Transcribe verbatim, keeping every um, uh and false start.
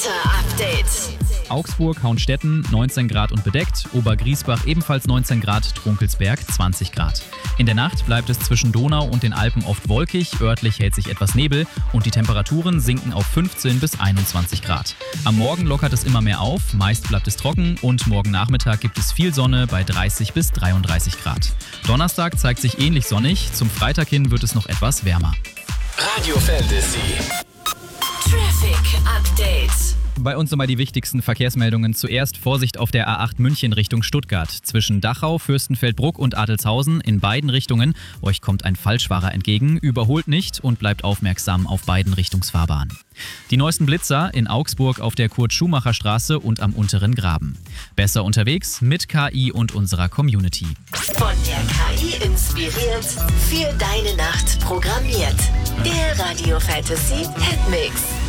Update. Augsburg, Hauenstetten neunzehn Grad und bedeckt, Obergriesbach ebenfalls neunzehn Grad, Trunkelsberg zwanzig Grad. In der Nacht bleibt es zwischen Donau und den Alpen oft wolkig, örtlich hält sich etwas Nebel und die Temperaturen sinken auf fünfzehn bis einundzwanzig Grad. Am Morgen lockert es immer mehr auf, meist bleibt es trocken und morgen Nachmittag gibt es viel Sonne bei dreißig bis dreiunddreißig Grad. Donnerstag zeigt sich ähnlich sonnig, zum Freitag hin wird es noch etwas wärmer. Radio Fantasy. Traffic Update. Bei uns nochmal die wichtigsten Verkehrsmeldungen. Zuerst Vorsicht auf der A acht München Richtung Stuttgart. Zwischen Dachau, Fürstenfeldbruck und Adelzhausen in beiden Richtungen. Euch kommt ein Falschfahrer entgegen. Überholt nicht und bleibt aufmerksam auf beiden Richtungsfahrbahnen. Die neuesten Blitzer in Augsburg auf der Kurt-Schumacher-Straße und am unteren Graben. Besser unterwegs mit K I und unserer Community. Von der K I inspiriert, für deine Nacht programmiert. Der Radio Fantasy Hitmix.